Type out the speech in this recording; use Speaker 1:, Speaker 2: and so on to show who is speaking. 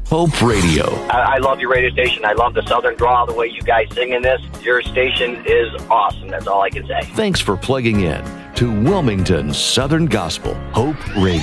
Speaker 1: Hope Radio.
Speaker 2: I love your radio station. I love the Southern drawl, the way you guys sing in this. Your station is awesome. That's all I can say.
Speaker 1: Thanks for plugging in to Wilmington Southern Gospel Hope Radio.